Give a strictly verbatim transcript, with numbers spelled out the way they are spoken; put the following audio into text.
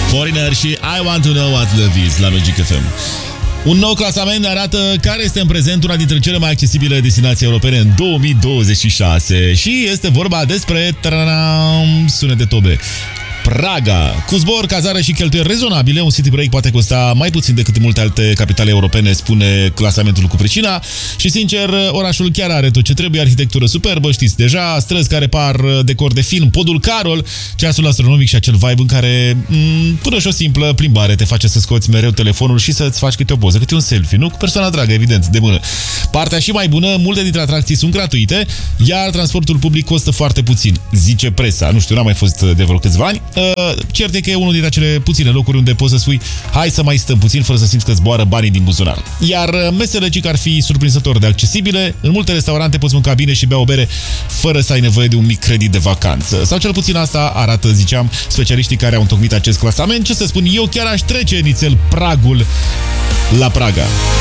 Foreigner și I Want to Know What Love Is la Magic F M. Un nou clasament arată care este în prezent una dintre cele mai accesibile destinații europene în două mii douăzeci și șase și este vorba despre sunet de tobe. Praga. Cu zbor, cazare și cheltuieli rezonabile, un city break poate costa mai puțin decât în multe alte capitale europene, spune clasamentul cu pricina. Și sincer, orașul chiar are tot ce trebuie, arhitectură superbă, știți deja, străzi care par decor de film, podul Carol, ceasul astronomic și acel vibe în care m, până și o simplă plimbare te face să scoți mereu telefonul și să-ți faci câte o poză, câte un selfie, nu? Cu persoana dragă, evident, de mână. Partea și mai bună, multe dintre atracții sunt gratuite, iar transportul public costă foarte puțin, zice presa. Nu știu, n-am mai fost de vreo câțiva ani. Cert e că e unul dintre acele puține locuri unde poți să spui hai să mai stăm puțin fără să simți că zboară banii din buzunar. Iar mesele cic ar fi surprinzător de accesibile. În multe restaurante poți mânca bine și bea o bere fără să ai nevoie de un mic credit de vacanță. Sau cel puțin asta arată, ziceam, specialiștii care au întocmit acest clasament. Ce să spun, eu chiar aș trece nițel pragul la Praga.